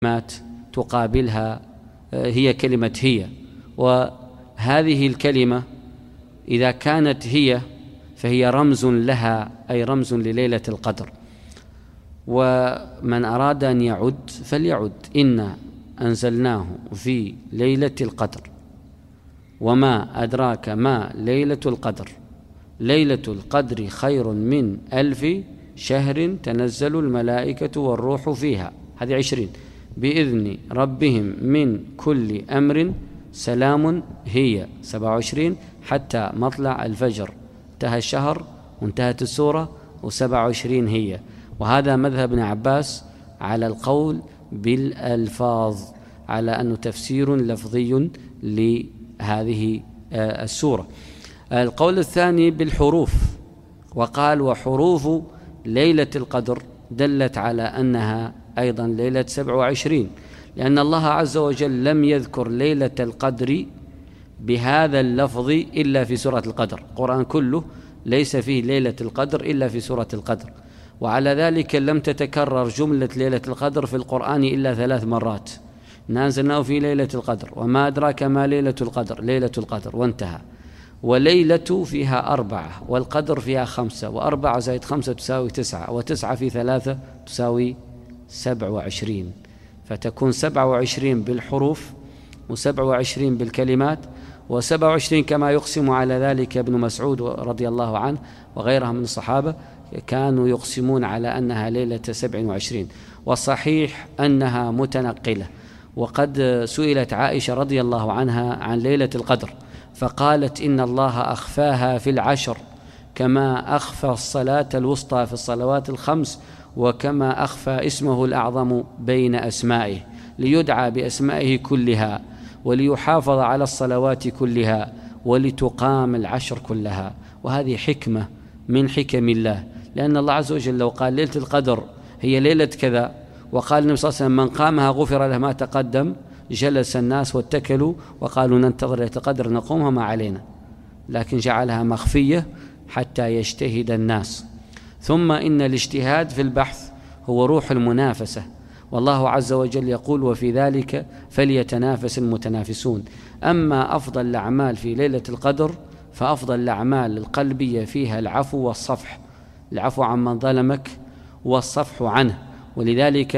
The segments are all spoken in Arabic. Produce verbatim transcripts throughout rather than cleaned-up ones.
كلمات تقابلها هي كلمة هي، وهذه الكلمة إذا كانت هي فهي رمز لها، أي رمز لليلة القدر. ومن أراد أن يعد فليعد: إنا أنزلناه في ليلة القدر وما أدراك ما ليلة القدر، ليلة القدر خير من ألف شهر تنزل الملائكة والروح فيها، هذه عشرين، بإذن ربهم من كل أمر سلام هي، سبعة وعشرين، حتى مطلع الفجر. انتهى الشهر وانتهت السورة، وسبعة وعشرين هي. وهذا مذهب ابن عباس على القول بالألفاظ، على أنه تفسير لفظي لهذه السورة. القول الثاني بالحروف، وقال: وحروف ليلة القدر دلت على أنها أيضا ليلة سبع وعشرين، لأن الله عز وجل لم يذكر ليلة القدر بهذا اللفظ إلا في سورة القدر. القرآن كله ليس فيه ليلة القدر إلا في سورة القدر، وعلى ذلك لم تتكرر جملة ليلة القدر في القرآن إلا ثلاث مرات: نازلناه في ليلة القدر، وما أدراك ما ليلة القدر، ليلة القدر، وانتهى. وليلة فيها أربعة، والقدر فيها خمسة، وأربعة زائد خمسة تساوي تسعة، وتسعة في ثلاثة تساوي سبع وعشرين، فتكون سبع وعشرين بالحروف، وسبع وعشرين بالكلمات، وسبع وعشرين كما يقسم على ذلك ابن مسعود رضي الله عنه وغيرها من الصحابة، كانوا يقسمون على أنها ليلة سبع وعشرين. والصحيح أنها متنقلة. وقد سئلت عائشة رضي الله عنها عن ليلة القدر، فقالت: إن الله أخفاها في العشر كما أخفى الصلاة الوسطى في الصلوات الخمس، وكما أخفى اسمه الأعظم بين أسمائه، ليدعى بأسمائه كلها، وليحافظ على الصلوات كلها، ولتقام العشر كلها. وهذه حكمة من حكم الله، لأن الله عز وجل لو قال ليلة القدر هي ليلة كذا، وقال النبي صلى الله عليه وسلم: من قامها غفر له ما تقدم، جلس الناس واتكلوا وقالوا: ننتظر ليلة القدر نقومها ما علينا، لكن جعلها مخفية حتى يجتهد الناس. ثم إن الاجتهاد في البحث هو روح المنافسة، والله عز وجل يقول: وفي ذلك فليتنافس المتنافسون. أما أفضل الأعمال في ليلة القدر فأفضل الأعمال القلبية فيها العفو والصفح، العفو عمن ظلمك والصفح عنه. ولذلك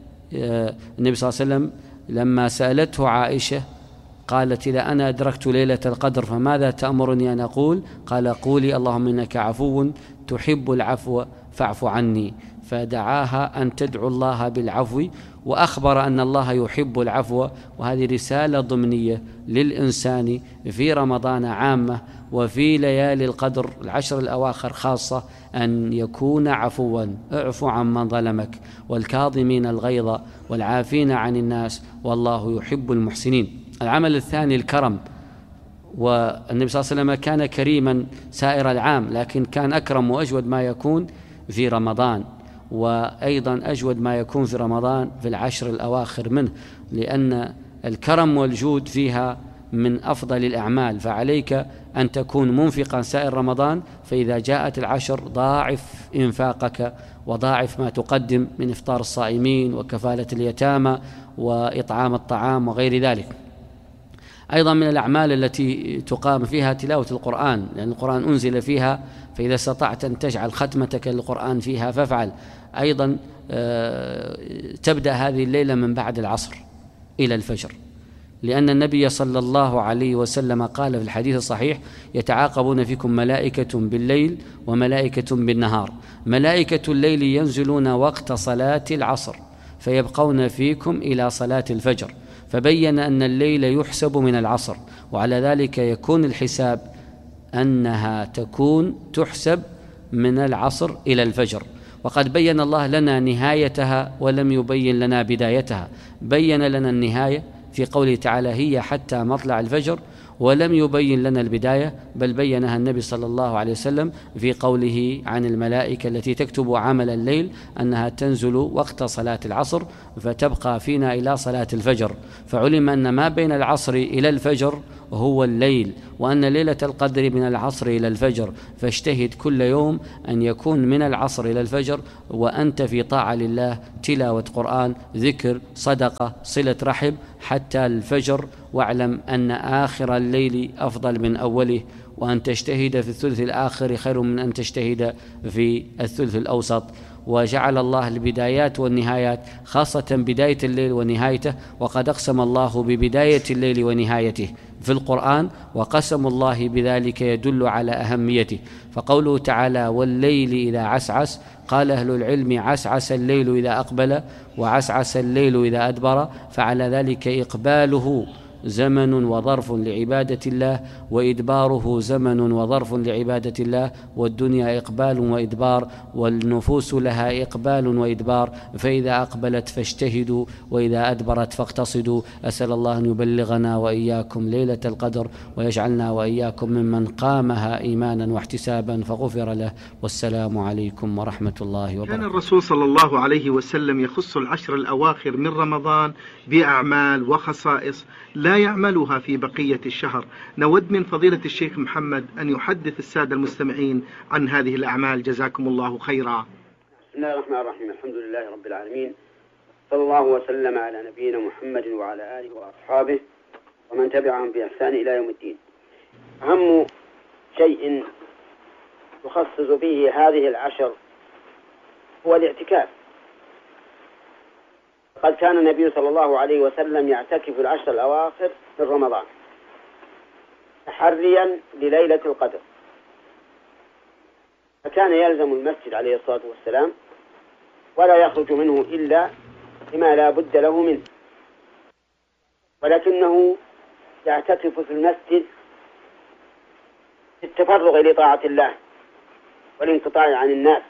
النبي صلى الله عليه وسلم لما سألته عائشة قالت: إذا أنا أدركت ليلة القدر فماذا تأمرني أن أقول؟ قال: قولي اللهم إنك عفو تحب العفو فاعف عني. فدعاها أن تدعو الله بالعفو، وأخبر أن الله يحب العفو. وهذه رسالة ضمنية للإنسان في رمضان عامة، وفي ليالي القدر العشر الأواخر خاصة، أن يكون عفوا. اعف عمن ظلمك، والكاظمين الغيظ والعافين عن الناس، والله يحب المحسنين. العمل الثاني الكرم، والنبي صلى الله عليه وسلم كان كريما سائر العام، لكن كان أكرم وأجود ما يكون في رمضان، وأيضا أجود ما يكون في رمضان في العشر الأواخر منه، لأن الكرم والجود فيها من أفضل الأعمال. فعليك أن تكون منفقا سائر رمضان، فإذا جاءت العشر ضاعف إنفاقك، وضاعف ما تقدم من إفطار الصائمين وكفالة اليتامى وإطعام الطعام وغير ذلك. أيضا من الأعمال التي تقام فيها تلاوة القرآن، لأن القرآن أنزل فيها، فإذا استطعت أن تجعل ختمتك للقرآن فيها فافعل. أيضا تبدأ هذه الليلة من بعد العصر إلى الفجر، لأن النبي صلى الله عليه وسلم قال في الحديث الصحيح: يتعاقبون فيكم ملائكة بالليل وملائكة بالنهار، ملائكة الليل ينزلون وقت صلاة العصر فيبقون فيكم إلى صلاة الفجر. فبين أن الليل يحسب من العصر، وعلى ذلك يكون الحساب أنها تكون تحسب من العصر إلى الفجر. وقد بين الله لنا نهايتها ولم يبين لنا بدايتها. بين لنا النهاية في قوله تعالى: هي حتى مطلع الفجر، ولم يبين لنا البداية، بل بينها النبي صلى الله عليه وسلم في قوله عن الملائكة التي تكتب عمل الليل أنها تنزل وقت صلاة العصر فتبقى فينا إلى صلاة الفجر. فعلم أن ما بين العصر إلى الفجر هو الليل، وأن ليلة القدر من العصر إلى الفجر، فاجتهد كل يوم أن يكون من العصر إلى الفجر وأنت في طاعة لله، تلاوة قرآن، ذكر، صدقة، صلة رحم حتى الفجر. واعلم أن آخر الليل أفضل من أوله، وأن تجتهد في الثلث الآخر خير من أن تجتهد في الثلث الأوسط. وجعل الله البدايات والنهايات، خاصة بداية الليل ونهايته، وقد أقسم الله ببداية الليل ونهايته في القرآن، وقسم الله بذلك يدل على أهميته. فقوله تعالى والليل إذا عسعس، قال أهل العلم عسعس الليل إذا أقبل، وعسعس الليل إذا أدبر، فعلى ذلك إقباله زمن وظرف لعبادة الله، وإدباره زمن وظرف لعبادة الله، والدنيا إقبال وإدبار، والنفوس لها إقبال وإدبار، فإذا أقبلت فاجتهدوا، وإذا أدبرت فاقتصدوا. أسأل الله أن يبلغنا وإياكم ليلة القدر، ويجعلنا وإياكم ممن قامها إيمانا واحتسابا فغفر له. والسلام عليكم ورحمة الله وبركاته. كان الرسول صلى الله عليه وسلم يخص العشر الأواخر من رمضان بأعمال وخصائص لا يعملها في بقية الشهر. نود من فضيلة الشيخ محمد أن يحدث السادة المستمعين عن هذه الأعمال، جزاكم الله خيرا. بسم الله الرحمن الرحيم، الحمد لله رب العالمين، صلى الله وسلم على نبينا محمد وعلى آله وأصحابه ومن تبعهم بإحسان إلى يوم الدين. أهم شيء يخصص به هذه العشر هو الاعتكاف. قد كان النبي صلى الله عليه وسلم يعتكف العشر الأواخر من رمضان تحريا لليلة القدر، فكان يلزم المسجد عليه الصلاة والسلام ولا يخرج منه إلا لما لا بد له منه، ولكنه يعتكف في المسجد التفرغ لطاعة الله والانقطاع عن الناس،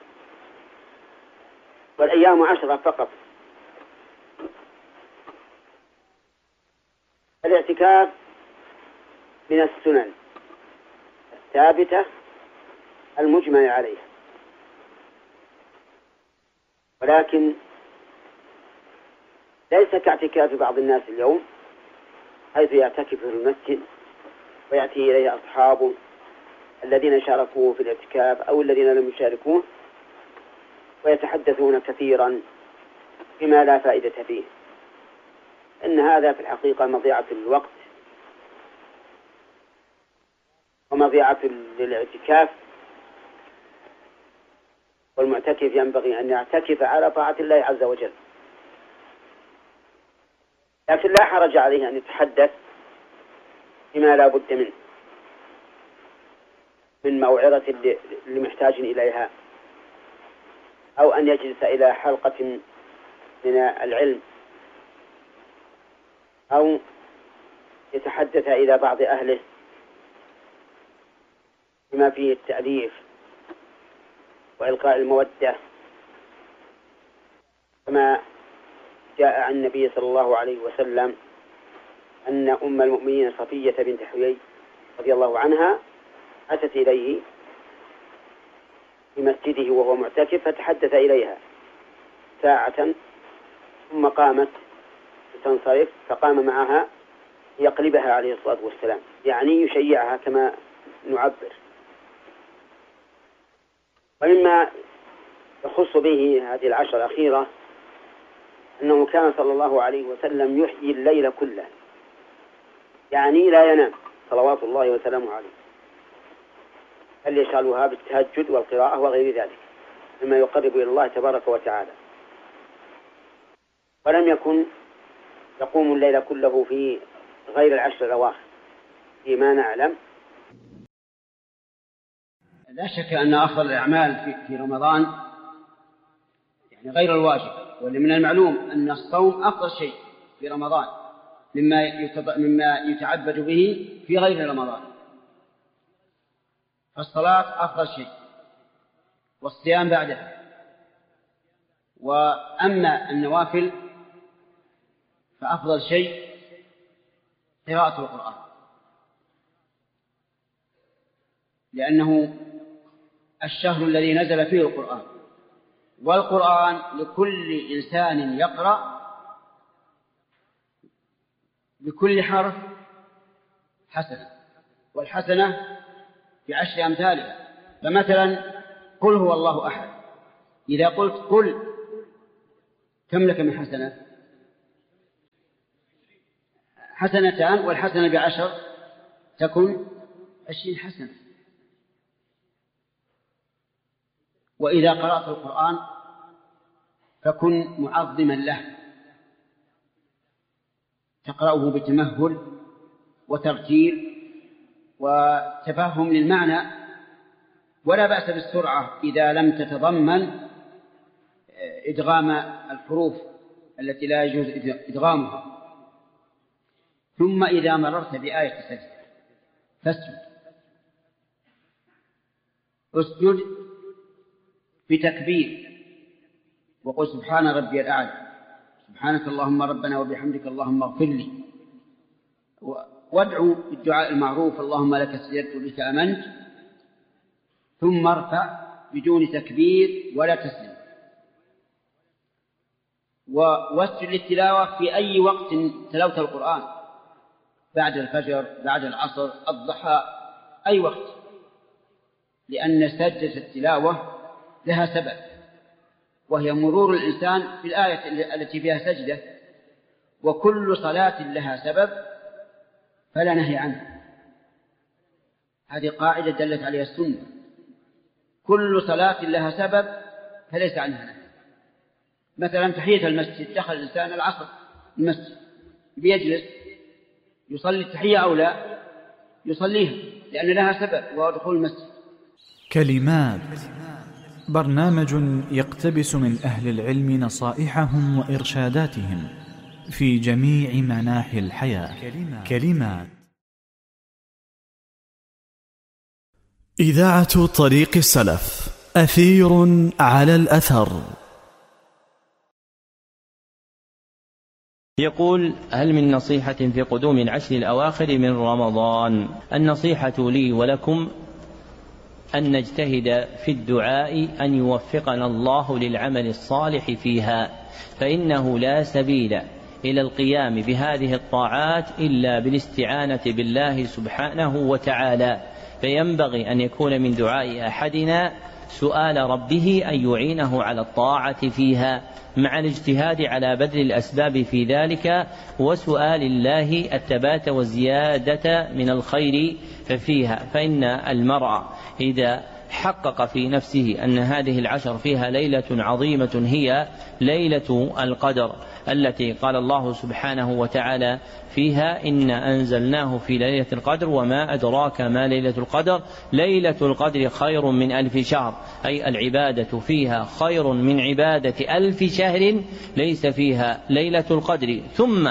والأيام عشرة فقط. الاعتكاف من السنن الثابتة المجمع عليها، ولكن ليس كاعتكاف بعض الناس اليوم، حيث يعتكف في المسجد ويأتي إليه أصحابه الذين شاركوه في الاعتكاف أو الذين لم يشاركوه، ويتحدثون كثيرا بما لا فائدة فيه. إن هذا في الحقيقة مضيعة للوقت ومضيعة للاعتكاف، والمعتكف ينبغي أن يعتكف على طاعة الله عز وجل، لكن لا حرج عليه أن يتحدث بما لا بد منه من موعظة اللي محتاج إليها، أو أن يجلس إلى حلقة من العلم، أو يتحدث إلى بعض أهله بما فيه التأليف وإلقاء المودة، كما جاء عن النبي صلى الله عليه وسلم أن أم المؤمنين صفية بنت حيي رضي الله عنها أتت إليه في مسجده وهو معتكف، فتحدث إليها ساعة ثم قامت تنصرف، فقام معها يقلبها عليه الصلاة والسلام، يعني يشيعها كما نعبر. ومما يخص به هذه العشر الأخيرة أنه كان صلى الله عليه وسلم يحيي الليل كله، يعني لا ينام صلوات الله وسلامه عليه، بل يشغلها بالتهجد والقراءة وغير ذلك مما يقرب إلى الله تبارك وتعالى. ولم يكن يقوم الليل كله في غير العشر الأواخر فيما نعلم. لا شك أن أفضل الأعمال في, في رمضان يعني غير الواجب، واللي من المعلوم أن الصوم أفضل شيء في رمضان مما مما يتعبد به في غير رمضان. فالصلاة أفضل شيء والصيام بعدها، وأما النوافل فأفضل شيء قراءة القرآن، لأنه الشهر الذي نزل فيه القرآن، والقرآن لكل إنسان يقرأ بكل حرف حسنة، والحسنة بعشر أمثالها. فمثلا قل هو الله أحد، إذا قلت قل كم لك من حسنة؟ حسنتان، والحسنة بعشر تكون عشرين حسنة. وإذا قرأت القرآن فكن معظما له، تقرأه بتمهل وترتيل وتفهم للمعنى، ولا بأس بالسرعة إذا لم تتضمن إدغام الحروف التي لا يجوز إدغامها. ثم إذا مررت بآية السجدة فاسجد، اسجد بتكبير وقل سبحان ربي الأعلى، سبحانك اللهم ربنا وبحمدك اللهم اغفر لي، وادعو بالدعاء المعروف اللهم لك سجدت بك آمنت، ثم ارفع بدون تكبير ولا تسلم. واسجد للتلاوة في أي وقت تلوت القرآن، بعد الفجر، بعد العصر، الضحى، أي وقت، لأن سجدة التلاوة لها سبب، وهي مرور الإنسان في الآية التي فيها سجدة، وكل صلاة لها سبب فلا نهي عنها. هذه قاعدة دلت عليها السنة، كل صلاة لها سبب فليس عنها نهي. مثلا تحية المسجد، دخل الإنسان العصر المسجد بيجلس يصلي التحية أو لا يصليها، لأن لها سبب وهو دخول المسجد. كلمات، برنامج يقتبس من أهل العلم نصائحهم وإرشاداتهم في جميع مناحي الحياة. كلمات, كلمات. إذاعة طريق السلف، أثير على الأثر. يقول: هل من نصيحة في قدوم العشر الأواخر من رمضان؟ النصيحة لي ولكم أن نجتهد في الدعاء أن يوفقنا الله للعمل الصالح فيها، فإنه لا سبيل إلى القيام بهذه الطاعات إلا بالاستعانة بالله سبحانه وتعالى، فينبغي أن يكون من دعاء أحدنا سؤال ربه أن يعينه على الطاعة فيها، مع الاجتهاد على بذل الأسباب في ذلك، وسؤال الله الثبات والزيادة من الخير ففيها. فإن المرء إذا حقق في نفسه أن هذه العشر فيها ليلة عظيمة هي ليلة القدر، التي قال الله سبحانه وتعالى فيها: إنا أنزلناه في ليلة القدر وما أدراك ما ليلة القدر، ليلة القدر خير من ألف شهر، أي العبادة فيها خير من عبادة ألف شهر ليس فيها ليلة القدر. ثم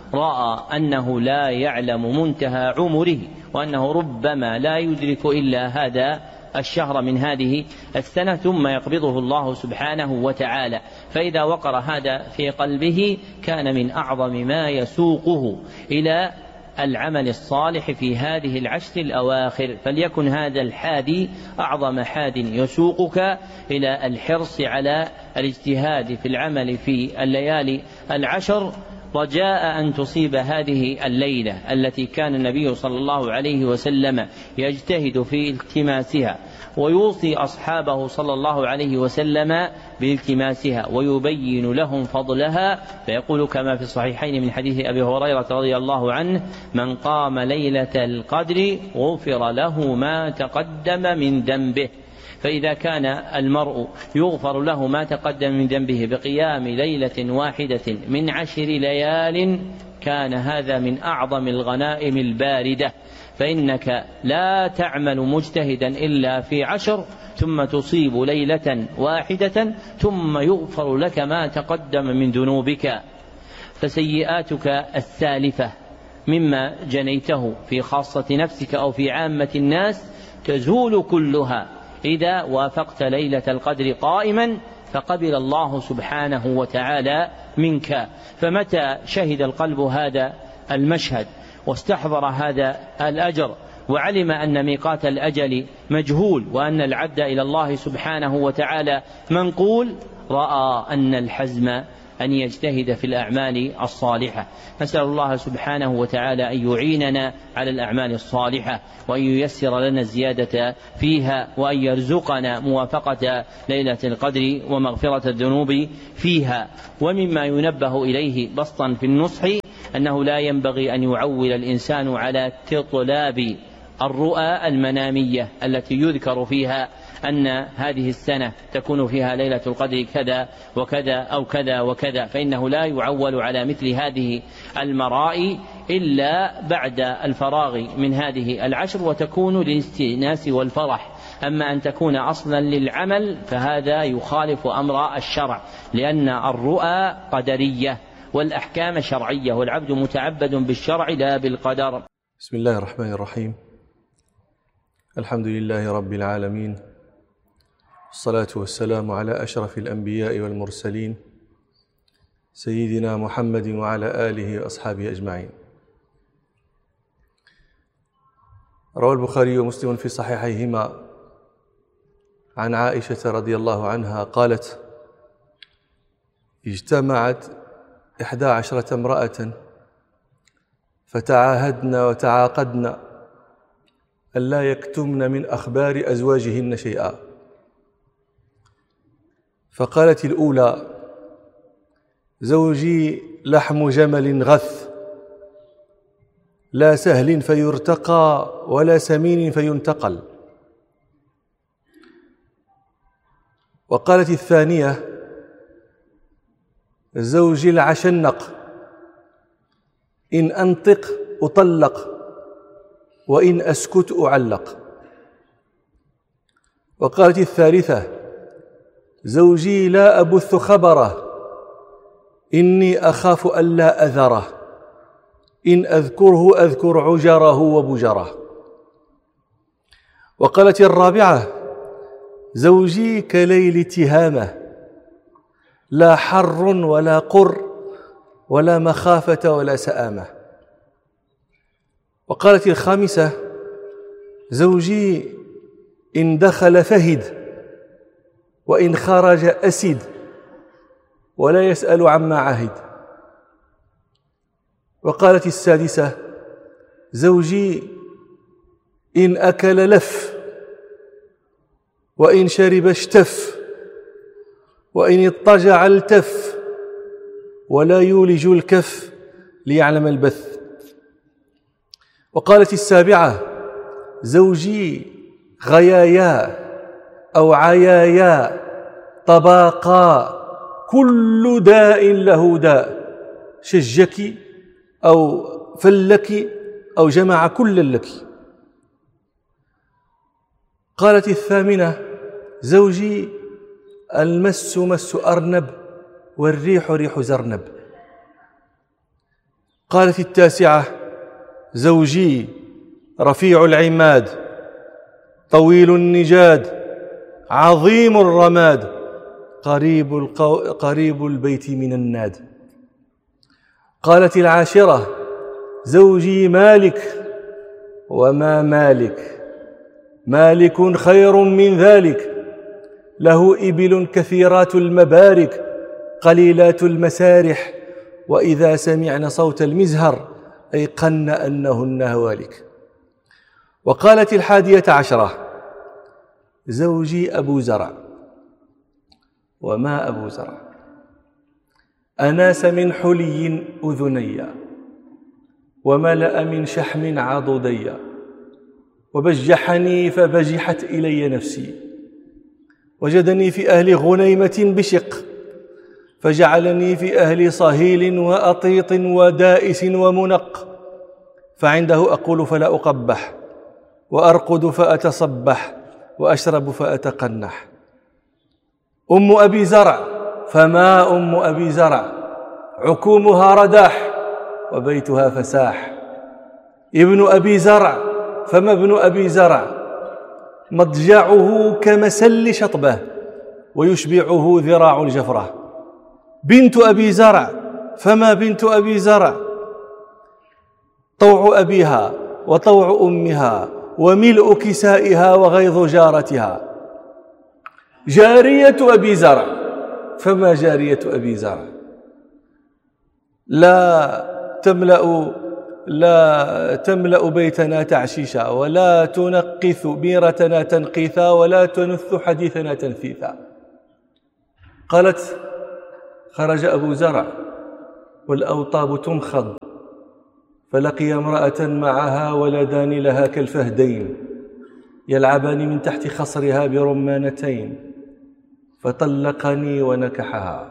رأى أنه لا يعلم منتهى عمره، وأنه ربما لا يدرك إلا هذا الشهر من هذه السنة، ثم يقبضه الله سبحانه وتعالى. فإذا وقر هذا في قلبه كان من أعظم ما يسوقه إلى العمل الصالح في هذه العشر الأواخر، فليكن هذا الحادي أعظم حاد يسوقك إلى الحرص على الاجتهاد في العمل في الليالي العشر، رجاء أن تصيب هذه الليلة التي كان النبي صلى الله عليه وسلم يجتهد في التماسها، ويوصي أصحابه صلى الله عليه وسلم بالتماسها، ويبين لهم فضلها، فيقول كما في الصحيحين من حديث أبي هريرة رضي الله عنه: من قام ليلة القدر غفر له ما تقدم من ذنبه. فإذا كان المرء يغفر له ما تقدم من ذنبه بقيام ليلة واحدة من عشر ليال، كان هذا من أعظم الغنائم الباردة. فإنك لا تعمل مجتهدا إلا في عشر ثم تصيب ليلة واحدة ثم يغفر لك ما تقدم من ذنوبك، فسيئاتك السالفة مما جنيته في خاصة نفسك أو في عامة الناس تزول كلها إذا وافقت ليلة القدر قائما، فقبل الله سبحانه وتعالى منك. فمتى شهد القلب هذا المشهد واستحضر هذا الأجر وعلم أن ميقات الأجل مجهول وأن العبد إلى الله سبحانه وتعالى منقول، رأى أن الحزم أن يجتهد في الأعمال الصالحة. نسأل الله سبحانه وتعالى أن يعيننا على الأعمال الصالحة، وأن ييسر لنا الزيادة فيها، وأن يرزقنا موافقة ليلة القدر ومغفرة الذنوب فيها. ومما ينبه إليه بسطا في النصح أنه لا ينبغي أن يعول الإنسان على تطلاب الرؤى المنامية التي يذكر فيها أن هذه السنة تكون فيها ليلة القدر كذا وكذا أو كذا وكذا، فإنه لا يعول على مثل هذه المرائي إلا بعد الفراغ من هذه العشر، وتكون للاستئناس والفرح. أما أن تكون أصلا للعمل فهذا يخالف أمر الشرع، لأن الرؤى قدرية والأحكام شرعية، والعبد متعبد بالشرع لا بالقدر. بسم الله الرحمن الرحيم. الحمد لله رب العالمين، والصلاة والسلام على أشرف الأنبياء والمرسلين سيدنا محمد وعلى آله وأصحابه أجمعين. روى البخاري ومسلم في صحيحيهما عن عائشة رضي الله عنها قالت: اجتمعت إحدى عشرة امرأة فتعاهدن وتعاقدن ألا يكتمن من أخبار أزواجهن شيئا. فقالت الأولى: زوجي لحم جمل غث، لا سهل فيرتقى ولا سمين فينتقل. وقالت الثانية: زوجي العشنق، إن أنطق أطلق وإن أسكت أعلق. وقالت الثالثة: زوجي لا أبث خبره، إني أخاف ألا أذره، إن أذكره أذكر عجره وبجره. وقالت الرابعة: زوجي كليل تهامة، لا حر ولا قر ولا مخافة ولا سآمة. وقالت الخامسة: زوجي إن دخل فهد، وإن خرج أسد، ولا يسأل عما عهد. وقالت السادسة: زوجي إن أكل لف، وإن شرب اشتف، وإن اضطجع التف، ولا يولج الكف ليعلم البث. وقالت السابعة: زوجي غيايا أو عيايا طباقا، كل داء له داء، شجك أو فلك أو جمع كل لك. قالت الثامنة: زوجي المس مس أرنب، والريح ريح زرنب. قالت التاسعة: زوجي رفيع العماد، طويل النجاد، عظيم الرماد، قريب, القو... قريب البيت من الناد. قالت العاشرة: زوجي مالك، وما مالك، مالك خير من ذلك، له إبل كثيرات المبارك، قليلات المسارح، وإذا سمعن صوت المزهر أيقن أنهن هوالك. وقالت الحادية عشرة: زوجي أبو زرع، وما أبو زرع، أناس من حلي أذني، وملأ من شحم عضدي، وبجحني فبجحت إلي نفسي، وجدني في أهل غنيمة بشق، فجعلني في أهل صهيل وأطيط ودائس ومنق، فعنده أقول فلا أقبح، وأرقد فأتصبح، وأشرب فأتقنح. أم أبي زرع، فما أم أبي زرع، عكومها رداح، وبيتها فساح. ابن أبي زرع، فما ابن أبي زرع، مضجعه كمسل شطبه، ويشبعه ذراع الجفرة. بنت أبي زرع، فما بنت أبي زرع، طوع أبيها وطوع أمها، وملء كسائها وغيظ جارتها. جارية أبي زرع، فما جارية أبي زرع، لا تملأ لا تملأ بيتنا تعشيشا، ولا تنقث بيرتنا تنقيثا، ولا تنث حديثنا تنثيثا. قالت: خرج أبو زرع والأوطاب تمخض، فلقي امرأة معها ولدان لها كالفهدين يلعبان من تحت خصرها برمانتين، فطلقني ونكحها.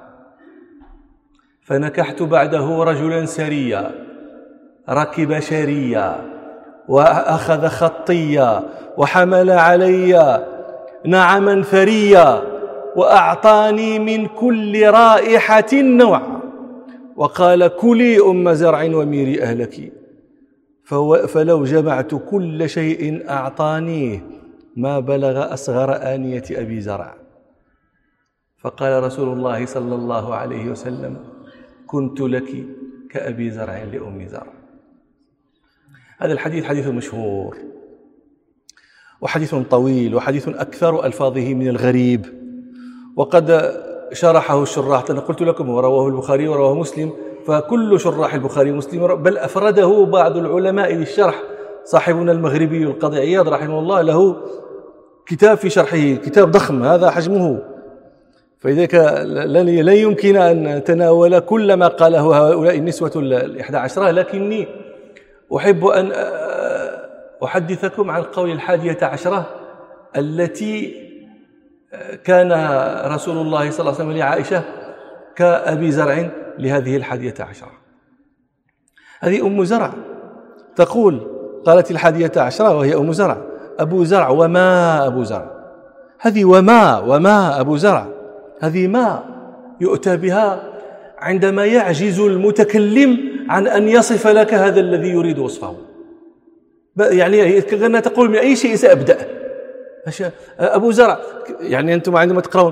فنكحت بعده رجلا سريا ركب شريا وأخذ خطيا وحمل علي نعما ثريا، وأعطاني من كل رائحة نوعا، وقال: كلي أم زرع وميري أهلك. فلو جمعت كل شيء أعطانيه ما بلغ أصغر آنية أبي زرع. فقال رسول الله صلى الله عليه وسلم: كنت لك كأبي زرع لأم زرع. هذا الحديث حديث مشهور وحديث طويل وحديث أكثر ألفاظه من الغريب، وقد شرحه الشراح. أنا قلت لكم ورواه البخاري ورواه مسلم، فكل شراح البخاري ومسلم، بل أفرده بعض العلماء للشرح. صاحبنا المغربي القاضي عياض رحمه الله له كتاب في شرحه، كتاب ضخم هذا حجمه، فلذلك لن يمكن أن نتناول كل ما قاله هؤلاء النسوة الإحدى عشرة، لكني أحب أن أحدثكم عن قول الحادية عشرة التي كان رسول الله صلى الله عليه وسلم لعائشة كأبي زرع لهذه الحادية عشرة. هذه أم زرع تقول، قالت الحادية عشرة وهي أم زرع: أبو زرع وما أبو زرع. هذه وما وما أبو زرع، هذه ما يؤتى بها عندما يعجز المتكلم عن أن يصف لك هذا الذي يريد وصفه. يعني كأنها تقول: من أي شيء سأبدأ؟ أبو زرع، يعني أنتم عندما تقرأون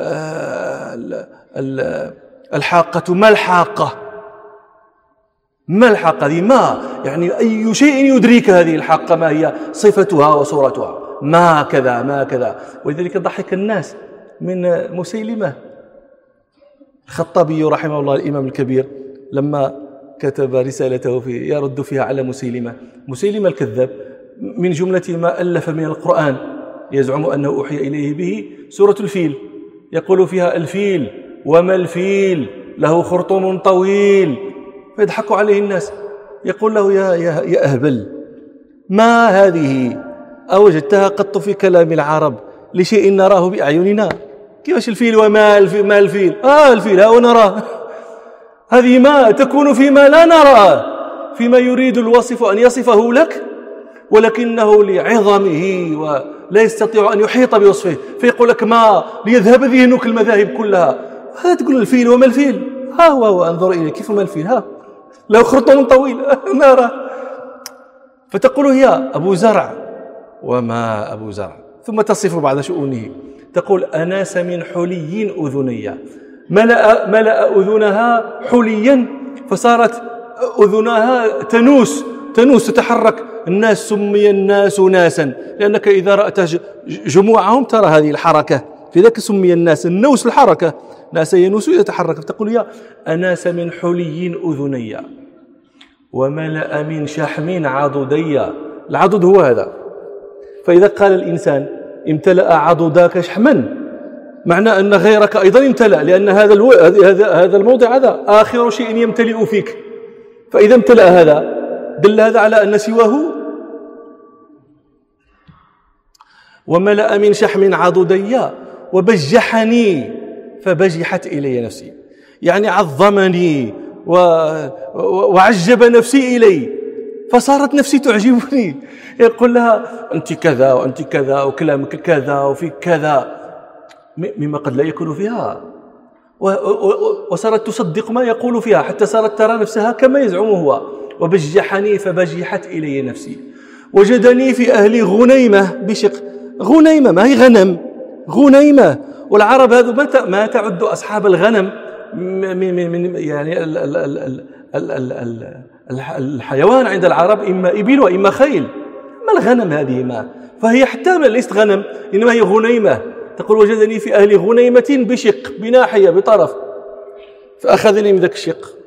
الحاقة، ما الحاقة؟ ما الحاقة؟ هذه ما، يعني أي شيء يدريك هذه الحاقة ما هي صفتها وصورتها، ما كذا ما كذا. ولذلك ضحك الناس من مسيلمة. الخطابي رحمه الله الإمام الكبير لما كتب رسالته في يرد فيها على مسيلمة مسيلمة الكذاب، من جملة ما ألف من القرآن يزعم أنه أوحي إليه به سورة الفيل، يقول فيها: الفيل وما الفيل له خرطوم طويل. فيضحك عليه الناس، يقول له: يا, يا, يا أهبل، ما هذه أوجدتها قط في كلام العرب لشيء نراه بأعيننا؟ كيفاش الفيل وما الفيل؟ ما الفيل؟ آه الفيل ها ونراه. هذه ما تكون فيما لا نراه، فيما يريد الوصف أن يصفه لك، ولكنه لعظمه ولا يستطيع أن يحيط بوصفه، فيقول لك ما ليذهب ذهنك المذاهب كلها. هذا تقول الفيل وما الفيل؟ ها هو, هو أنظر إليه، كيف ما الفيل؟ ها له خرطوم طويل نرى. فتقول هي أبو زرع وما أبو زرع، ثم تصف بعض شؤونه، تقول: أناس من حلي أذني، ملأ, ملأ أذنها حليا فصارت أذنها تنوس تنوس تتحرك. الناس سمي الناس ناسا، لأنك إذا رأت جموعهم ترى هذه الحركة، في ذلك سمي الناس، النوس الحركة، ناس ينوس يتحرك. تقول: يا أناس من حلي أذني وملأ من شحم عضدي. العضد هو هذا، فإذا قال الإنسان امتلأ عضداك شحما، معنى أن غيرك أيضا امتلأ، لأن هذا الو... هذا هذا الموضع هذا آخر شيء يمتلئ فيك، فإذا امتلأ هذا دل هذا على أن سواه. وملأ من شحم عضدي وبجحني فبجحت إلي نفسي، يعني عظمني و... وعجب نفسي إلي، فصارت نفسي تعجبني. يقول لها: أنت كذا وأنت كذا وكلامك كذا وفي كذا، مما قد لا يكون فيها، وصارت تصدق ما يقول فيها، حتى صارت ترى نفسها كما يزعم هو. وبجحني فبجحت إلي نفسي. وجدني في أهل غنيمة بشق. غنيمة ما هي غنم، غنيمة. والعرب هذو ما تعد أصحاب الغنم من من يعني ال ال ال ال ال ال الحيوان عند العرب إما إبل وإما خيل، ما الغنم هذه ما، فهي حتى ليست غنم، إنما هي غنيمة. تقول: وجدني في أهل غنيمة بشق، بناحية بطرف، فأخذني من ذاك الشق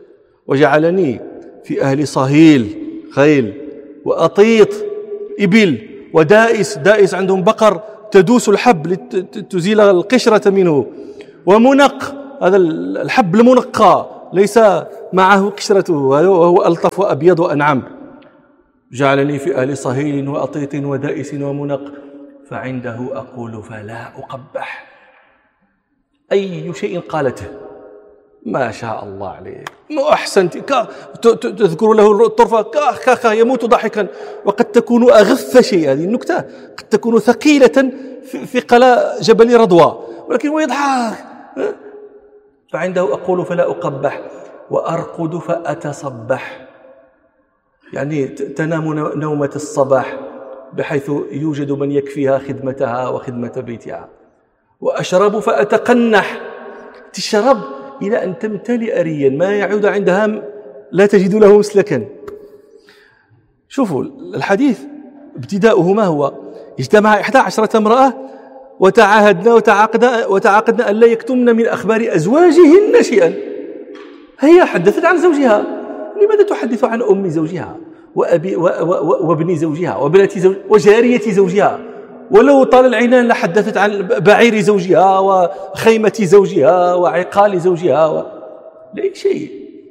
وجعلني في أهل صهيل خيل وأطيط إبل ودائس، دائس عندهم بقر تدوس الحب لتزيل القشرة منه، ومنق، هذا الحب المنقى ليس معه قشرته وهو ألطف وأبيض وأنعم. جعلني في أهل صهيل وأطيط ودائس ومنق، فعنده أقول فلا أقبح. أي شيء قالته ما شاء الله عليك، ما أحسنت، تذكر له الطرفة كا كا يموت ضحكا. وقد تكون أغث شيء، هذه النكتة قد تكون ثقيلة في قلاء جبل رضوى، ولكن هو يضحك. فعنده أقول فلا أقبح وأرقد فأتصبح، يعني تنام نومة الصباح بحيث يوجد من يكفيها خدمتها وخدمة بيتها. وأشرب فأتقنح، تشرب إلى أن تمتلئ ريا ما يعود عندها لا تجد له مسلكا. شوفوا الحديث ابتداؤه ما هو؟ اجتمع إحدى عشرة امرأة وتعاهدنا وتعاقدنا وتعاقدنا أن لا يكتمن من أخبار أزواجهن شيئا. هي حدثت عن زوجها، لماذا تحدث عن أم زوجها وأبي وابن زوجها وبنت زوج وجارية زوجها؟ ولو طال العنان لحدثت عن بعير زوجها وخيمة زوجها وعقال زوجها و... لا شيء.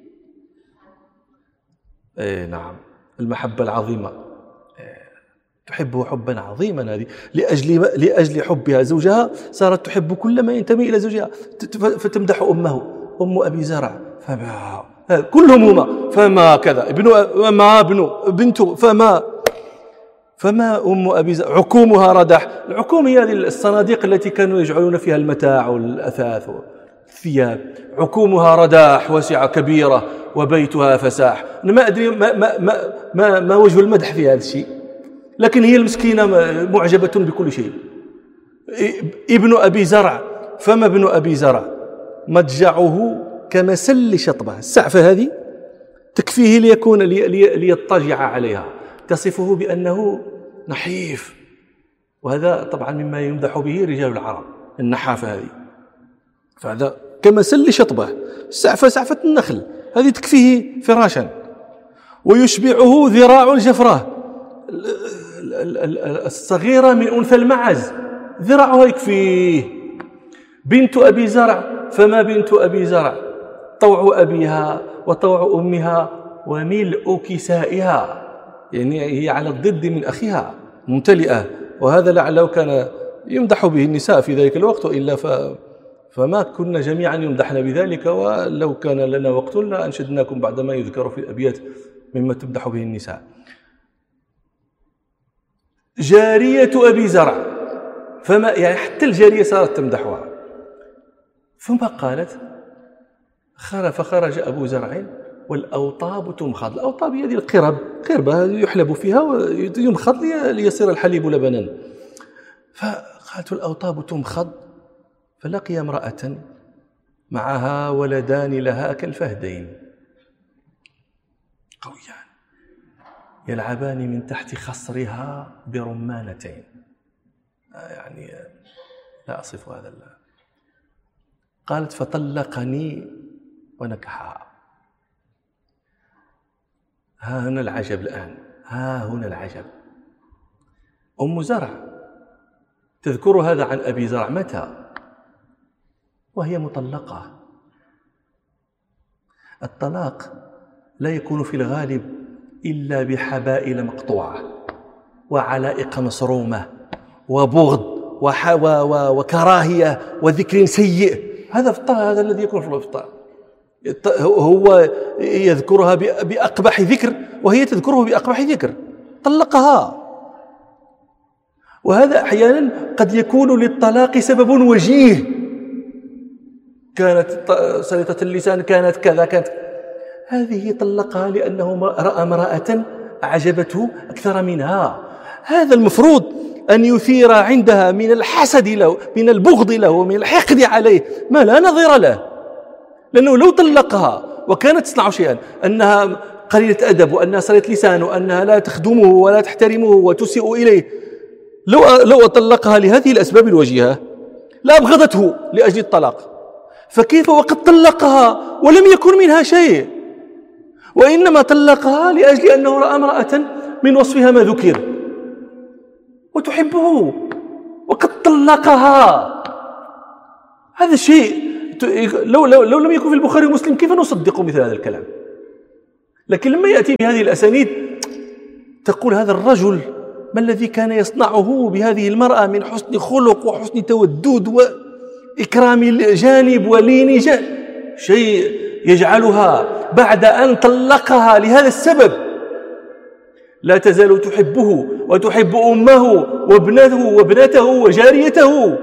اي نعم، المحبة العظيمة تحبه حبا عظيما، هذه لأجل لأجل حبها زوجها صارت تحب كل ما ينتمي إلى زوجها، فتمدح أمه، أم أبي زرع فما كلهم هما فما كذا، ابن ما ابن بنته فما فما أم أبي زرع عكومها ردح. العكوم هي هذه الصناديق التي كانوا يجعلون فيها المتاع والأثاث والثياب. عكومها رداح واسعة كبيرة وبيتها فساح. أنا ما أدري ما, ما, ما, ما, ما وجه المدح في هذا الشيء، لكن هي المسكينة معجبة بكل شيء. ابن أبي زرع، فما ابن أبي زرع مضجعه كمسل شطبة. السعفة هذه تكفيه ليكون لي ليضطجع عليها، تصفه بأنه نحيف، وهذا طبعا مما يمدح به رجال العرب، النحافة هذه. فهذا كمسل شطبة، السعفة سعفة النخل هذه تكفيه فراشا. ويشبعه ذراع الجفرة الصغيرة من أنثى المعز، ذراعها يكفيه. بنت أبي زرع، فما بنت أبي زرع طوع أبيها وطوع أمها وملء كسائها، يعني هي على الضد من أخيها ممتلئة. وهذا لعله كان يمدح به النساء في ذلك الوقت، وإلا ف... فما كنا جميعا يمدحنا بذلك. ولو كان لنا وقت لأنشدناكم بعد ما يذكر في الأبيات مما تمدح به النساء. جارية أبي زرع، فما يعني حتى الجارية صارت تمدحها. ثم قالت فخرج أبو زرع والأوطاب تمخض. الأوطاب هذه القرب، قربة يحلب فيها ويمخض ليصير الحليب لبنا. فقالت الأوطاب تمخض، فلقي امرأة معها ولدان لها كالفهدين قويان يلعبان من تحت خصرها برمانتين. يعني لا أصف هذا الله. قالت فطلقني ونكحها. ها هنا العجب الآن، ها هنا العجب. أم زرع تذكر هذا عن أبي زرع متى؟ وهي مطلقة. الطلاق لا يكون في الغالب إلا بحبائل مقطوعة وعلائق مصرومة وبغض وكراهية وذكر سيء. هذا في الطلاق، هذا الذي يكون في الطلاق. هو يذكرها بأقبح ذكر وهي تذكره بأقبح ذكر، طلقها. وهذا أحيانا قد يكون للطلاق سبب وجيه، كانت سلطة اللسان، كانت كذا، كانت هذه طلقها لأنه رأى امرأة أعجبته أكثر منها. هذا المفروض أن يثير عندها من الحسد له، من البغض له، ومن الحقد عليه ما لا نظير له. لأنه لو طلقها وكانت تصنع شيئا، أنها قليلة أدب، وأنها صلت لسان، وأنها لا تخدمه ولا تحترمه وتسيء إليه، لو لو طلقها لهذه الأسباب الوجيهة لأبغضته لأجل الطلاق. فكيف وقد طلقها ولم يكن منها شيء؟ وإنما طلقها لأجل أنه رأى امرأة من وصفها ما ذكر وتحبه وقد طلقها. هذا شيء لو, لو, لو لم يكن في البخاري ومسلم كيف نصدق مثل هذا الكلام؟ لكن لما يأتي بهذه الأسانيد تقول هذا الرجل ما الذي كان يصنعه بهذه المرأة من حسن خلق وحسن تودد وإكرام الجانب ولين جانب، شيء يجعلها بعد أن طلقها لهذا السبب لا تزال تحبه وتحب أمه وابنته وابنته وجاريته.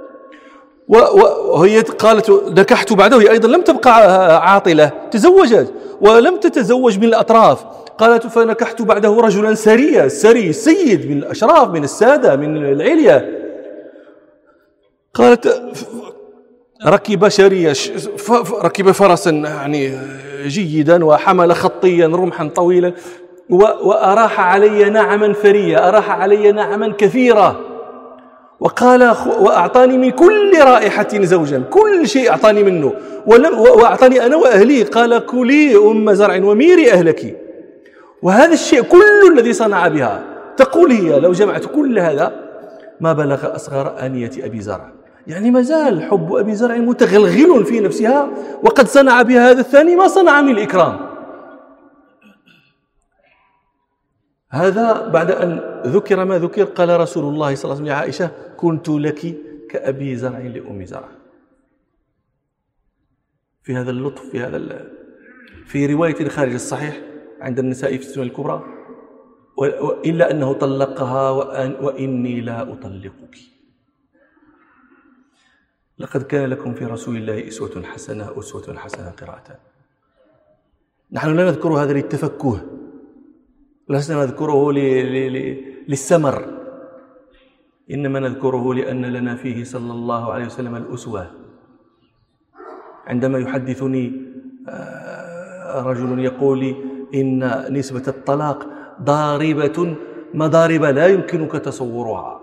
وهي قالت نكحت بعده، هي أيضا لم تبقى عاطلة، تزوجت ولم تتزوج من الأطراف. قالت فنكحت بعده رجلا سريا، سري سيد من الأشراف من السادة من العليا. قالت ركب شريا، ركب فرسا يعني جيدا وحمل خطيا رمحا طويلا وأراح علي نعما فريا، أراح علي نعما كثيرة، وقال وأعطاني من كل رائحة زوجا، كل شيء أعطاني منه، وأعطاني أنا وأهلي، قال كلي أم زرع وميري أهلك. وهذا الشيء كل الذي صنع بها، تقول هي لو جمعت كل هذا ما بلغ أصغر آنية أبي زرع، يعني ما زال حب أبي زرع متغلغل في نفسها، وقد صنع بها هذا الثاني ما صنع من الإكرام. هذا بعد أن ذكر ما ذكر قال رسول الله صلى الله عليه وسلم لعائشة كنت لك كأبي زرع لأم زرع. في هذا اللطف، في هذا في رواية خارج الصحيح عند النساء في السنن الكبرى، إلا أنه طلقها وإني لا أطلقك. لقد كان لكم في رسول الله أسوة حسنة، أسوة حسنة قراءة. نحن لا نذكر هذا للتفكه، لسنا نذكره للسمر، إنما نذكره لأن لنا فيه صلى الله عليه وسلم الأسوة. عندما يحدثني رجل يقول لي إن نسبة الطلاق ضاربة مضارب لا يمكنك تصورها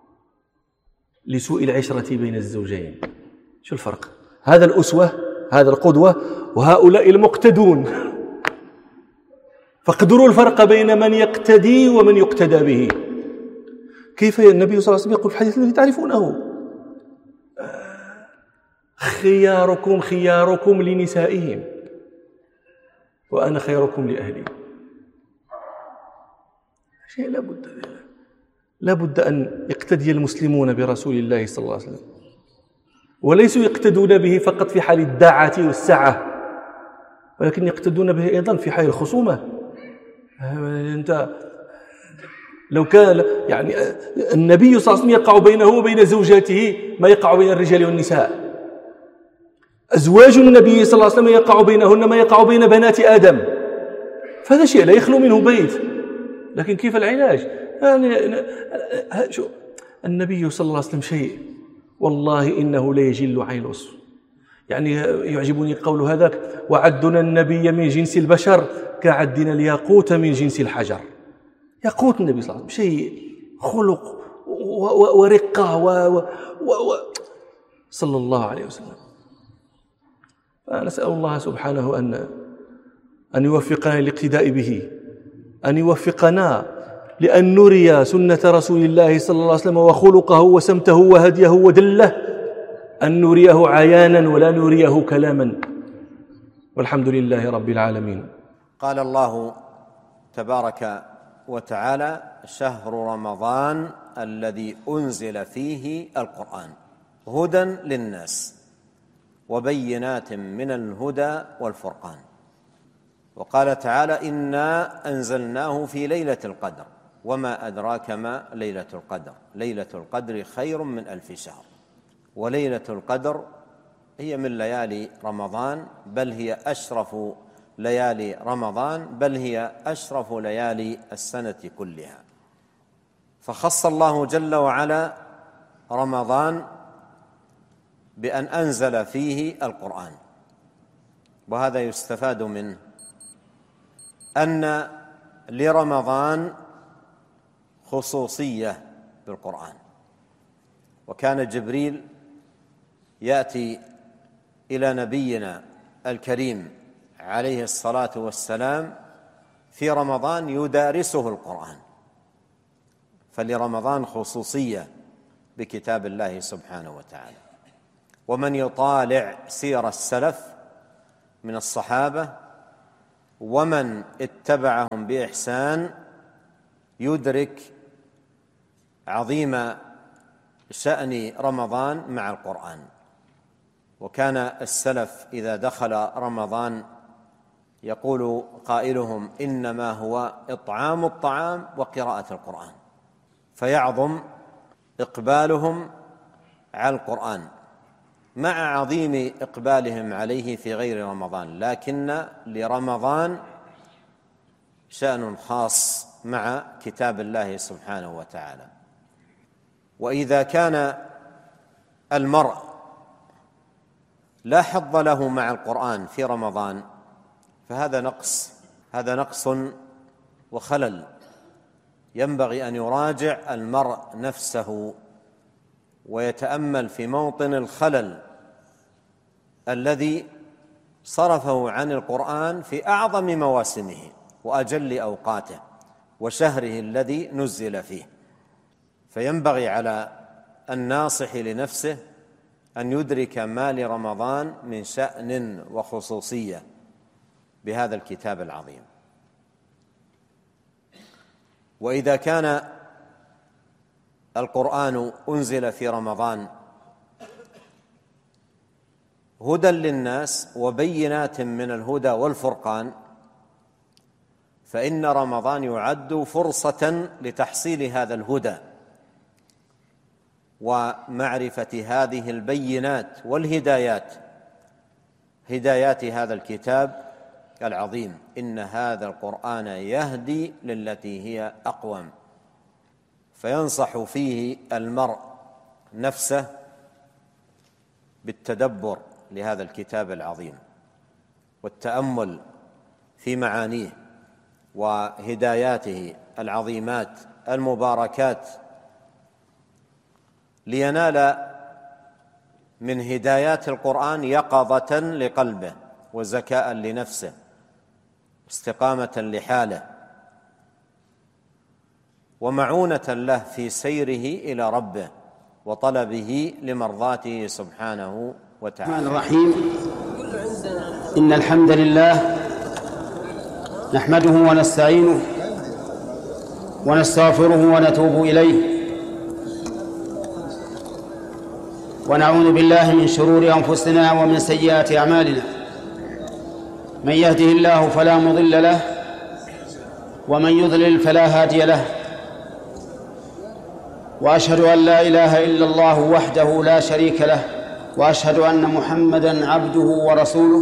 لسوء العشرة بين الزوجين. شو الفرق؟ هذا الأسوة، هذا القدوة، وهؤلاء المقتدون. فاقدروا الفرق بين من يقتدي ومن يقتدى به. كيف النبي صلى الله عليه وسلم يقول في الحديث الذي تعرفونه خياركم خياركم لنسائهم وأنا خيركم لأهلي. شيء لا بد لا بد أن يقتدي المسلمون برسول الله صلى الله عليه وسلم، وليسوا يقتدون به فقط في حال الدعة والسعة، ولكن يقتدون به أيضا في حال الخصومة. أنت لو كان يعني النبي صلى الله عليه وسلم يقع بينه وبين زوجاته ما يقع بين الرجال والنساء، أزواج النبي صلى الله عليه وسلم يقع بينهن ما يقع بين بنات آدم، فهذا شيء لا يخلو منه بيت. لكن كيف العلاج؟ يعني شو النبي صلى الله عليه وسلم شيء والله إنه لا يجل عين الوصف. يعني يعجبني قول هذاك وعدنا النبي من جنس البشر كعدنا الياقوت من جنس الحجر. ياقوت النبي صلى الله عليه وسلم شيء خلق ورقة و و و صلى الله عليه وسلم. فنسأل الله سبحانه أن أن يوفقنا للاقتداء به، أن يوفقنا لأن نري سنة رسول الله صلى الله عليه وسلم وخلقه وسمته وهديه ودله، أن نريه عيانا ولا نريه كلاما، والحمد لله رب العالمين. قال الله تبارك وتعالى شهر رمضان الذي أنزل فيه القرآن هدى للناس وبينات من الهدى والفرقان. وقال تعالى إنا أنزلناه في ليلة القدر وما أدراك ما ليلة القدر ليلة القدر خير من ألف شهر. وليلة القدر هي من ليالي رمضان، بل هي أشرف ليالي رمضان، بل هي أشرف ليالي السنة كلها. فخص الله جل وعلا رمضان بأن أنزل فيه القرآن، وهذا يستفاد منه أن لرمضان خصوصية بالقرآن. وكان جبريل يأتي إلى نبينا الكريم عليه الصلاة والسلام في رمضان يدارسه القرآن، فلرمضان خصوصية بكتاب الله سبحانه وتعالى. ومن يطالع سير السلف من الصحابة ومن اتبعهم بإحسان يدرك عظيم شأن رمضان مع القرآن. وكان السلف إذا دخل رمضان يقول قائلهم: إنما هو إطعام الطعام وقراءة القرآن، فيعظم إقبالهم على القرآن مع عظيم إقبالهم عليه في غير رمضان، لكن لرمضان شأن خاص مع كتاب الله سبحانه وتعالى. وإذا كان المرء لا حظ له مع القرآن في رمضان فهذا نقص، هذا نقص وخلل. ينبغي أن يراجع المرء نفسه ويتأمل في موطن الخلل الذي صرفه عن القرآن في أعظم مواسمه وأجل أوقاته وشهره الذي نزل فيه. فينبغي على الناصح لنفسه أن يدرك ما لرمضان من شأن وخصوصية بهذا الكتاب العظيم. وإذا كان القرآن أنزل في رمضان هدى للناس وبينات من الهدى والفرقان، فإن رمضان يعد فرصة لتحصيل هذا الهدى ومعرفة هذه البينات والهدايات، هدايات هذا الكتاب العظيم. إن هذا القرآن يهدي للتي هي أقوم، فينصح فيه المرء نفسه بالتدبر لهذا الكتاب العظيم والتأمل في معانيه وهداياته العظيمات المباركات، لينال من هدايات القرآن يقظة لقلبه وزكاء لنفسه، استقامة لحاله، ومعونة له في سيره إلى ربه وطلبه لمرضاته سبحانه وتعالى. الرحمن الرحيم. إن الحمد لله نحمده ونستعينه ونستغفره ونتوب إليه، ونعوذ بالله من شرور أنفسنا ومن سيئات أعمالنا. من يهده الله فلا مضل له ومن يضلل فلا هادي له، وأشهد أن لا إله إلا الله وحده لا شريك له، وأشهد أن محمدًا عبده ورسوله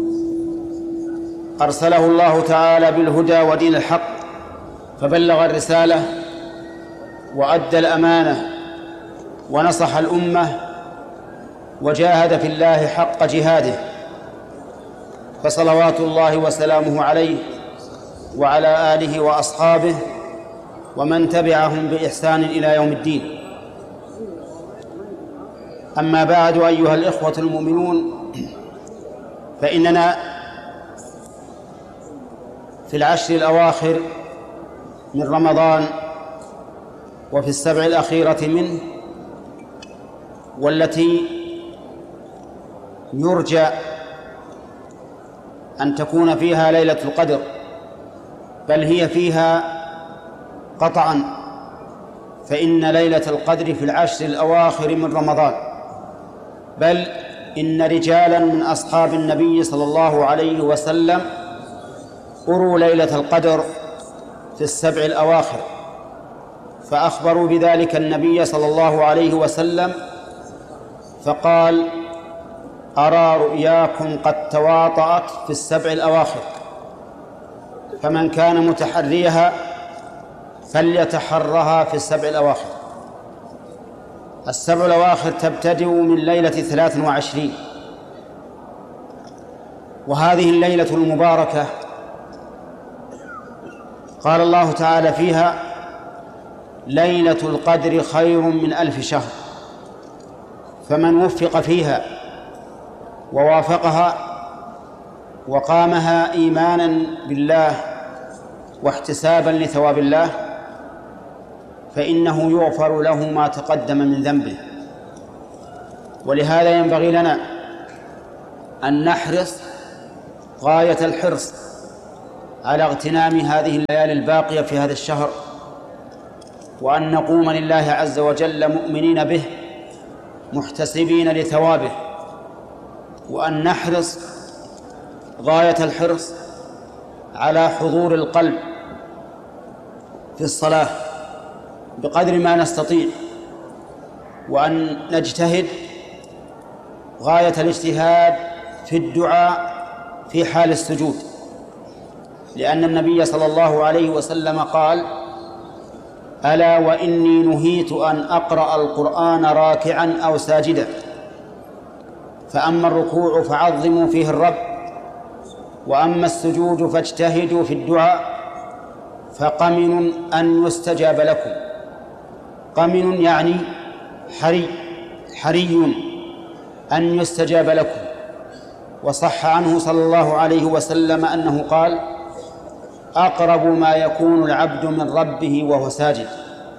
أرسله الله تعالى بالهدى ودين الحق، فبلغ الرسالة وأدى الأمانة ونصح الأمة وجاهد في الله حق جهاده، فصلوات الله وسلامه عليه وعلى آله وأصحابه ومن تبعهم بإحسان إلى يوم الدين. أما بعد، أيها الإخوة المؤمنون، فإننا في العشر الأواخر من رمضان وفي السبع الأخيرة منه، والتي يرجى أن تكون فيها ليلة القدر، بل هي فيها قطعا، فإن ليلة القدر في العشر الأواخر من رمضان، بل إن رجالا من أصحاب النبي صلى الله عليه وسلم أروا ليلة القدر في السبع الأواخر، فأخبروا بذلك النبي صلى الله عليه وسلم فقال: أرى رؤياكم قد تواطأت في السبع الأواخر، فمن كان متحريها فليتحرها في السبع الأواخر. السبع الأواخر تبتدئ من ليلة ثلاث وعشرين، وهذه الليلة المباركة قال الله تعالى فيها: ليلة القدر خير من ألف شهر، فمن وفق فيها ووافقها وقامها إيمانا بالله واحتسابا لثواب الله فإنه يغفر له ما تقدم من ذنبه. ولهذا ينبغي لنا أن نحرص غاية الحرص على اغتنام هذه الليالي الباقية في هذا الشهر، وأن نقوم لله عز وجل مؤمنين به محتسبين لثوابه، وأن نحرص غاية الحرص على حضور القلب في الصلاة بقدر ما نستطيع، وأن نجتهد غاية الاجتهاد في الدعاء في حال السجود، لأن النبي صلى الله عليه وسلم قال: ألا وإني نهيت أن أقرأ القرآن راكعا أو ساجدا، فأما الركوع فعظموا فيه الرب، وأما السجود فاجتهدوا في الدعاء، فقمن أن يستجاب لكم. قمن يعني حري حري أن يستجاب لكم. وصح عنه صلى الله عليه وسلم أنه قال: أقرب ما يكون العبد من ربه وهو ساجد.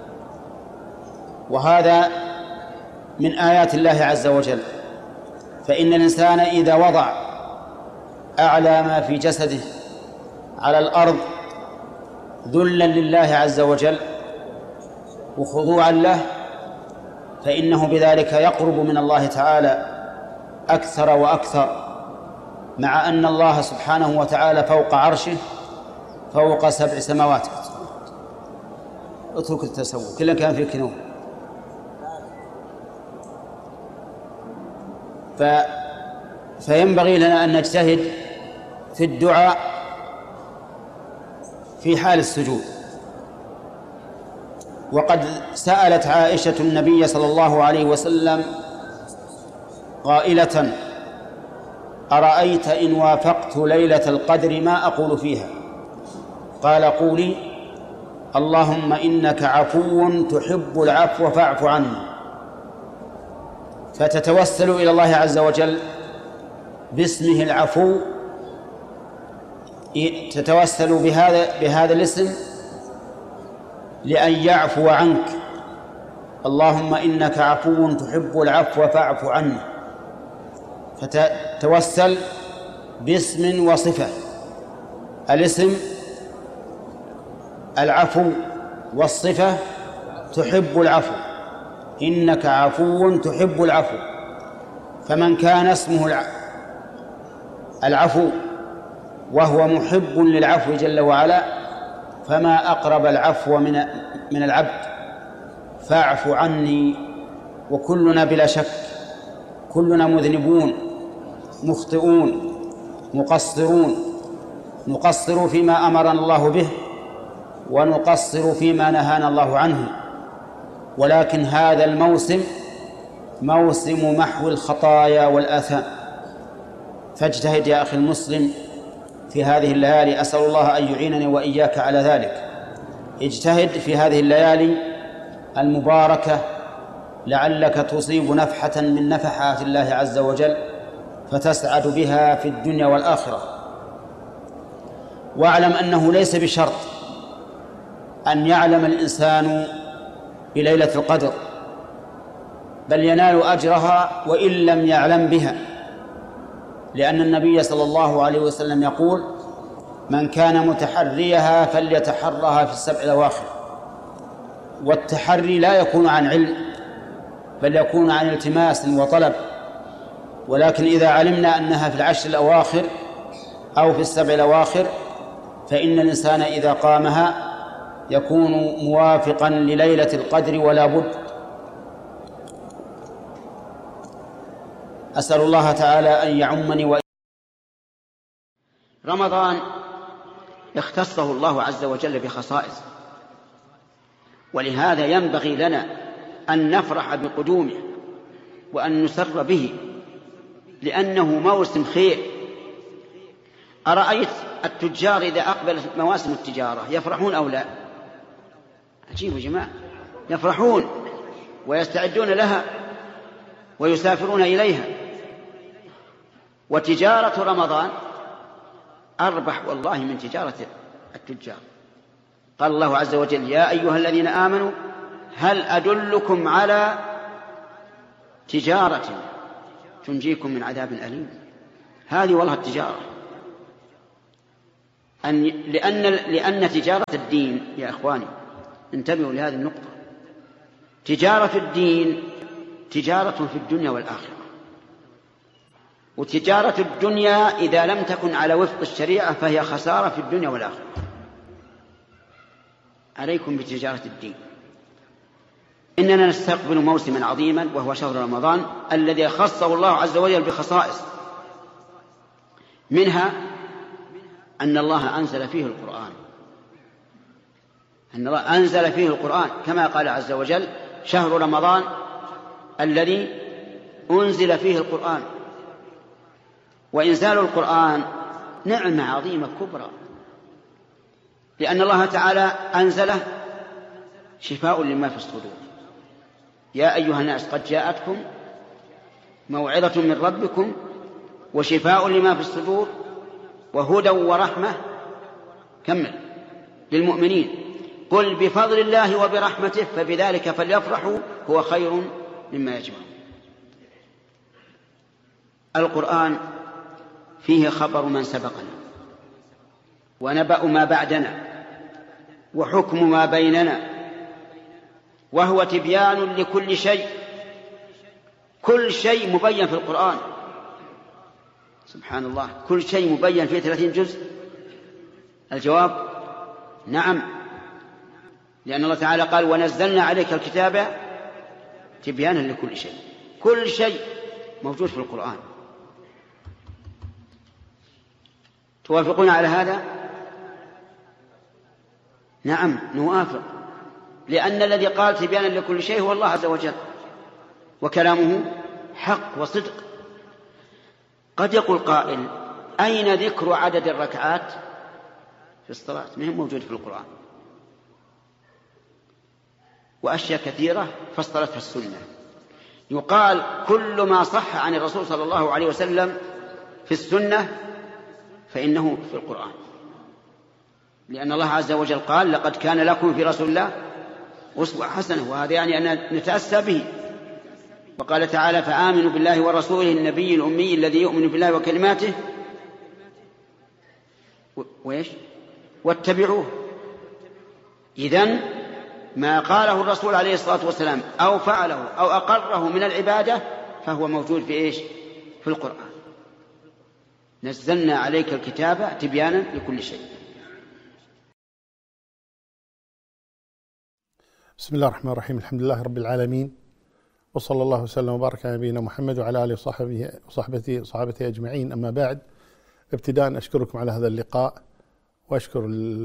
وهذا من آيات الله عز وجل. فإن الإنسان إذا وضع أعلى ما في جسده على الأرض ذلا لله عز وجل وخضوعا له، فإنه بذلك يقرب من الله تعالى أكثر وأكثر، مع أن الله سبحانه وتعالى فوق عرشه فوق سبع سماوات. اترك التسوق، كلا كان في كنوم. ف... فينبغي لنا أن نجتهد في الدعاء في حال السجود. وقد سألت عائشة النبي صلى الله عليه وسلم قائلة: أرأيت إن وافقت ليلة القدر ما أقول فيها؟ قال: قولي: اللهم إنك عفو تحب العفو فاعف عني. فتتوسل إلى الله عز وجل باسمه العفو، تتوسل بهذا بهذا الاسم لأن يعفو عنك. اللهم إنك عفو تحب العفو فاعف عني. فتتوسل باسم وصفة. الاسم العفو والصفة تحب العفو، إنك عفو تحب العفو. فمن كان اسمه العفو وهو محب للعفو جل وعلا فما أقرب العفو من من العبد. فاعف عني. وكلنا بلا شك كلنا مذنبون مخطئون مقصرون، نقصر فيما أمرنا الله به ونقصر فيما نهانا الله عنه، ولكن هذا الموسم موسم محو الخطايا والآثام. فاجتهد يا أخي المسلم في هذه الليالي. أسأل الله أن يعينني وإياك على ذلك. اجتهد في هذه الليالي المباركة لعلك تصيب نفحة من نفحات الله عز وجل فتسعد بها في الدنيا والآخرة. واعلم أنه ليس بشرط أن يعلم الإنسان بليلة القدر، بل ينال أجرها وإن لم يعلم بها، لأن النبي صلى الله عليه وسلم يقول: من كان متحريها فليتحرها في السبع الأواخر. والتحري لا يكون عن علم بل يكون عن التماس وطلب، ولكن إذا علمنا أنها في العشر الأواخر أو في السبع الأواخر فإن الإنسان إذا قامها يكون موافقا لليلة القدر ولا بد. أسأل الله تعالى أن يعمني و... رمضان اختصه الله عز وجل بخصائص، ولهذا ينبغي لنا أن نفرح بقدومه وأن نسر به، لأنه موسم خير. أرأيت التجار إذا أقبلت مواسم التجارة يفرحون أو لا؟ عجيب يا جماعة، يفرحون ويستعدون لها ويسافرون إليها. وتجارة رمضان أربح والله من تجارة التجار. قال الله عز وجل: يا أيها الذين آمنوا هل أدلكم على تجارة تنجيكم من عذاب أليم. هذه والله التجارة، أن لأن لأن تجارة الدين يا إخواني، انتبهوا لهذه النقطة، تجارة الدين تجارة في الدنيا والآخرة. وتجارة الدنيا إذا لم تكن على وفق الشريعة فهي خسارة في الدنيا والآخرة. عليكم بتجارة الدين. إننا نستقبل موسما عظيما وهو شهر رمضان الذي خصه الله عز وجل بخصائص، منها أن الله أنزل فيه القرآن، أن الله أنزل فيه القرآن كما قال عز وجل: شهر رمضان الذي أنزل فيه القرآن. وإنزال القرآن نعمة عظيمة كبرى، لأن الله تعالى أنزله شفاء لما في الصدور. يا أيها الناس قد جاءتكم موعظة من ربكم وشفاء لما في الصدور وهدى ورحمة كمل للمؤمنين. قل بفضل الله وبرحمته فبذلك فليفرحوا هو خير مما يجمعون. القرآن فيه خبر من سبقنا ونبأ ما بعدنا وحكم ما بيننا، وهو تبيان لكل شيء. كل شيء مبين في القرآن، سبحان الله، كل شيء مبين في ثلاثين جزء. الجواب نعم، لأن الله تعالى قال: ونزلنا عليك الكتاب تبيانا لكل شيء. كل شيء موجود في القرآن. توافقون على هذا؟ نعم نوافق، لأن الذي قال تبيانا لكل شيء هو الله عز وجل، وكلامه حق وصدق. قد يقول قائل: أين ذكر عدد الركعات في الصلاة؟ ما هي موجود في القرآن. وأشياء كثيرة فصلتها السنة. يقال كل ما صح عن الرسول صلى الله عليه وسلم في السنة فإنه في القرآن، لأن الله عز وجل قال: لقد كان لكم في رسول الله أسوة حسنة، وهذا يعني أن نتأسى به. وقال تعالى: فآمنوا بالله ورسوله النبي الأمي الذي يؤمن بالله وكلماته وإيش واتبعوه. إذن ما قاله الرسول عليه الصلاة والسلام أو فعله أو أقره من العبادة فهو موجود في إيش في القرآن. نزلنا عليك الكتاب تبيانا لكل شيء. بسم الله الرحمن الرحيم. الحمد لله رب العالمين، وصلى الله وسلم وبارك على نبينا محمد وعلى آله وصحبه وصحبه صحابته أجمعين. أما بعد، ابتداء أشكركم على هذا اللقاء، وأشكر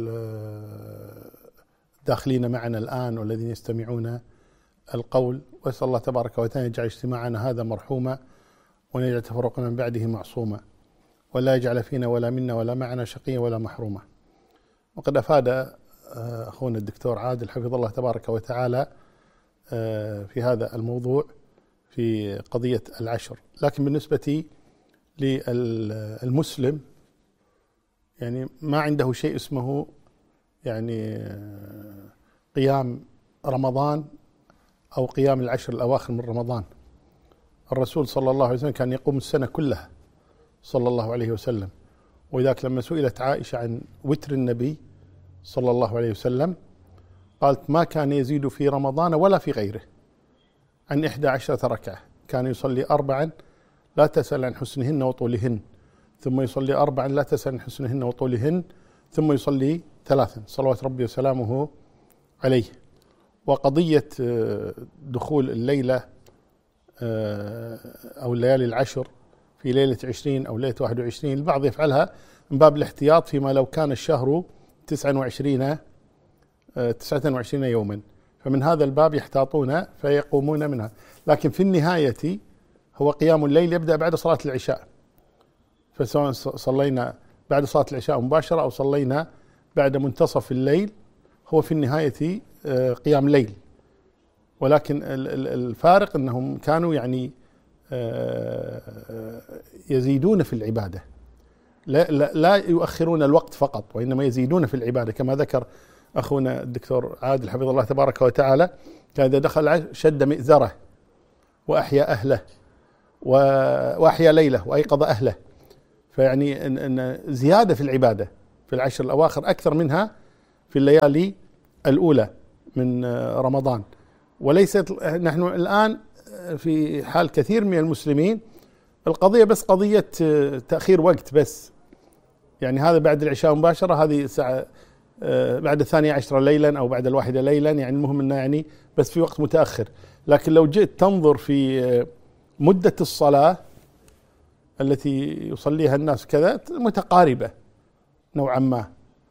الداخلين معنا الآن والذين يستمعون القول، وأسأل الله تبارك وتعالى يجعل اجتماعنا هذا مرحوما، وأن يجعل تفرقنا من بعده معصوما، ولا يجعل فينا ولا منا ولا معنا شقيا ولا محروما. وقد أفاد أخونا الدكتور عادل حفظه الله تبارك وتعالى في هذا الموضوع في قضية العشر. لكن بالنسبة للمسلم يعني ما عنده شيء اسمه يعني قيام رمضان أو قيام العشر الأواخر من رمضان. الرسول صلى الله عليه وسلم كان يقوم السنة كلها صلى الله عليه وسلم. وذاك لما سئلت عائشة عن وتر النبي صلى الله عليه وسلم قالت: ما كان يزيد في رمضان ولا في غيره عن إحدى عشرة ركعة، كان يصلي أربعا لا تسأل عن حسنهن وطولهن، ثم يصلي أربعا لا تسأل عن حسنهن وطولهن، ثم يصلي ثلاثا صلوات ربي وسلامه عليه. وقضية دخول الليلة أو الليالي العشر في ليلة عشرين أو ليلة واحد وعشرين، البعض يفعلها من باب الاحتياط فيما لو كان الشهر تسعة وعشرين تسعة وعشرين يوما، فمن هذا الباب يحتاطون فيقومون منها. لكن في النهاية هو قيام الليل يبدأ بعد صلاة العشاء، فسواء صلينا بعد صلاة العشاء مباشرة أو صلينا بعد منتصف الليل هو في النهاية قيام ليل. ولكن الفارق أنهم كانوا يعني يزيدون في العبادة، لا, لا, لا يؤخرون الوقت فقط، وإنما يزيدون في العبادة، كما ذكر أخونا الدكتور عادل حفظه الله تبارك وتعالى، كان إذا دخل شد مئزره وأحيا أهله وأحيا ليله وأيقظ أهله. فيعني إن, إن زيادة في العبادة في العشر الأواخر أكثر منها في الليالي الأولى من رمضان. وليست نحن الآن في حال كثير من المسلمين القضية بس قضية تأخير وقت بس، يعني هذا بعد العشاء مباشرة، هذه الساعة بعد الثانية عشرة ليلا أو بعد الواحدة ليلا، يعني المهم أنه يعني بس في وقت متأخر. لكن لو جئت تنظر في مدة الصلاة التي يصليها الناس كذا متقاربة نوعا ما،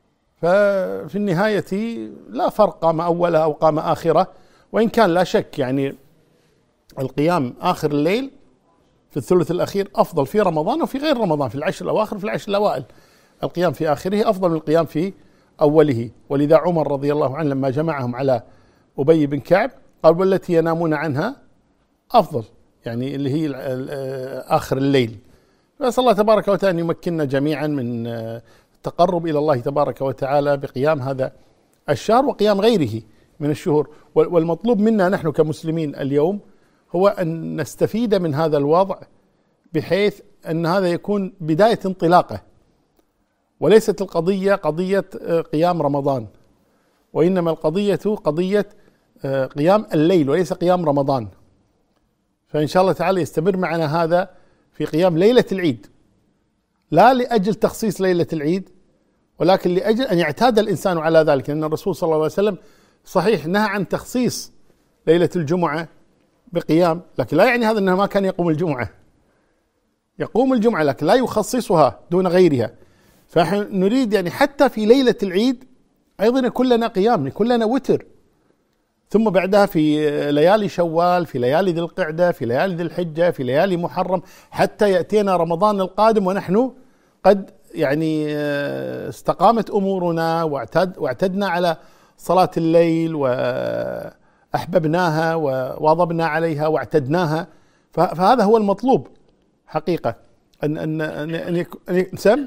ففي النهاية لا فرق قام أولها أو قام آخرة. وإن كان لا شك يعني القيام آخر الليل في الثلث الأخير أفضل في رمضان وفي غير رمضان، في العشر الأواخر وفي العشر الأوائل القيام في آخره أفضل من القيام في أوله. ولذا عمر رضي الله عنه لما جمعهم على أبي بن كعب قال والتي ينامون عنها أفضل، يعني اللي هي آخر الليل. فأسأل الله تبارك وتعالى أن يمكننا جميعا من التقرب إلى الله تبارك وتعالى بقيام هذا الشهر وقيام غيره من الشهور. والمطلوب منا نحن كمسلمين اليوم هو أن نستفيد من هذا الوضع بحيث أن هذا يكون بداية انطلاقه، وليست القضية قضية قيام رمضان، وإنما القضية قضية قيام الليل وليس قيام رمضان. فإن شاء الله تعالى يستمر معنا هذا في قيام ليلة العيد، لا لأجل تخصيص ليلة العيد ولكن لأجل أن يعتاد الإنسان على ذلك، لأن الرسول صلى الله عليه وسلم صحيح نهى عن تخصيص ليلة الجمعة بقيام، لكن لا يعني هذا أنه ما كان يقوم الجمعة، يقوم الجمعة لكن لا يخصصها دون غيرها. فنحن نريد يعني حتى في ليلة العيد أيضا يكون لنا قيام، يكون لنا وتر، ثم بعدها في ليالي شوال، في ليالي ذي القعدة، في ليالي ذي الحجة، في ليالي محرم، حتى يأتينا رمضان القادم ونحن قد يعني استقامت أمورنا واعتد واعتدنا على صلاة الليل وأحببناها وواظبنا عليها واعتدناها. فهذا هو المطلوب حقيقة، أن أن أن أن يسم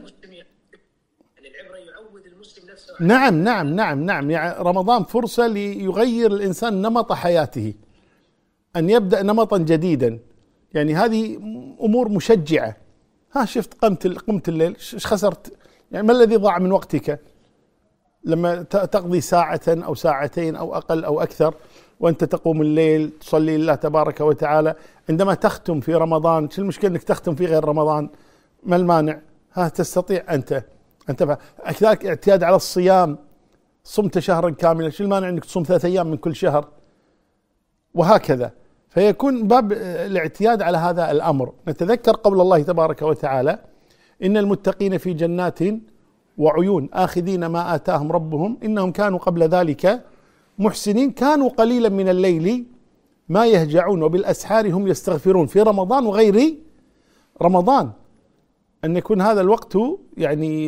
نعم نعم نعم نعم يعني رمضان فرصة ليغير الإنسان نمط حياته، أن يبدأ نمطا جديدا. يعني هذه أمور مشجعة. ها شفت قمت قمت الليل، ايش خسرت؟ يعني ما الذي ضاع من وقتك لما تقضي ساعة أو ساعتين أو أقل أو أكثر وأنت تقوم الليل تصلي لله تبارك وتعالى؟ عندما تختم في رمضان، شو المشكلة أنك تختم في غير رمضان؟ ما المانع؟ ها تستطيع أنت أنت كذلك اعتياد على الصيام، صمت شهرا كاملا، شو المانع أنك تصوم ثلاث أيام من كل شهر؟ وهكذا. فيكون باب الاعتياد على هذا الأمر. نتذكر قول الله تبارك وتعالى إن المتقين في جنات وعيون آخذين ما آتاهم ربهم إنهم كانوا قبل ذلك محسنين كانوا قليلا من الليل ما يهجعون وبالأسحار هم يستغفرون، في رمضان وغير رمضان. أن يكون هذا الوقت يعني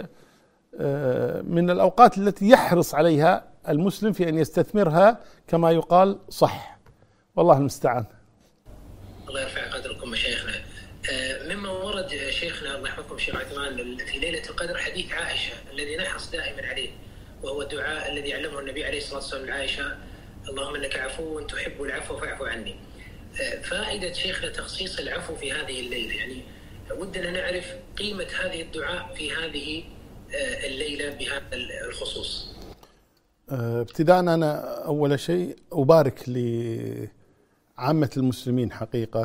من الأوقات التي يحرص عليها المسلم في أن يستثمرها كما يقال صح، والله المستعان. الله يرفع قدركم مشايخنا. مما ورد شيخنا الله يحفظكم شيخ عثمان في ليلة القدر حديث عائشة الذي نحرص دائما عليه، وهو الدعاء الذي علمه النبي عليه الصلاة والسلام لعائشة: اللهم إنك عفو تحب العفو فاعف عني. فائدة شيخنا تخصيص العفو في هذه الليلة، يعني ودنا نعرف قيمة هذه الدعاء في هذه الليلة بهذا الخصوص. ابتداء أنا أول شيء أبارك لعامة المسلمين حقيقة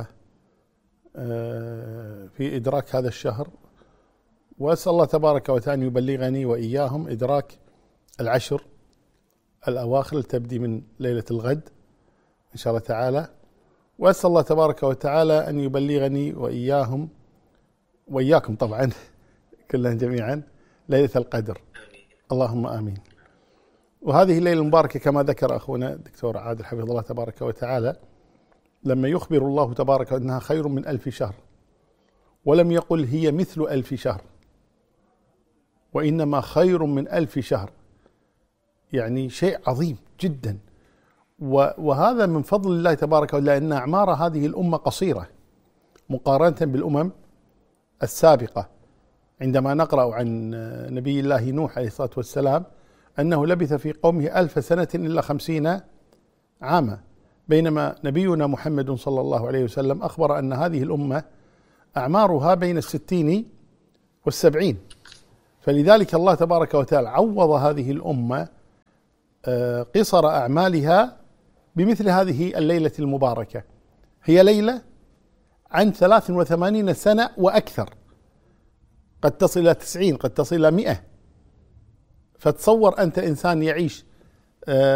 في إدراك هذا الشهر، وأسأل الله تبارك وتعالى يبلغني وإياهم إدراك العشر الأواخر تبدي من ليلة الغد إن شاء الله تعالى، وأسأل الله تبارك وتعالى أن يبلغني وإياهم وإياكم طبعا كلنا جميعا ليلة القدر، اللهم آمين. وهذه الليلة المباركة كما ذكر أخونا الدكتور عادل حفظه الله تبارك وتعالى، لما يخبر الله تبارك أنها خير من ألف شهر، ولم يقل هي مثل ألف شهر، وإنما خير من ألف شهر، يعني شيء عظيم جدا. وهذا من فضل الله تبارك وتعالى، أن أعمار هذه الأمة قصيرة مقارنة بالأمم السابقة. عندما نقرأ عن نبي الله نوح عليه الصلاة والسلام أنه لبث في قومه ألف سنة إلا خمسين عاما، بينما نبينا محمد صلى الله عليه وسلم أخبر أن هذه الأمة أعمارها بين الستين والسبعين. فلذلك الله تبارك وتعالى عوض هذه الأمة قصر أعمالها بمثل هذه الليلة المباركة. هي ليلة عن ثلاث وثمانين سنة وأكثر، قد تصل إلى تسعين، قد تصل إلى مئة. فتصور أنت إنسان يعيش